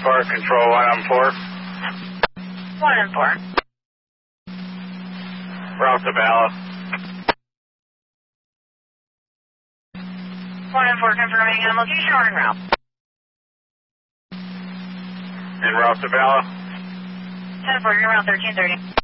Park, control 1 on 4. 1 and 4. Route to Bala. 1 and 4 confirming location or en route. En route to Bala. 10-4, you're around 1330.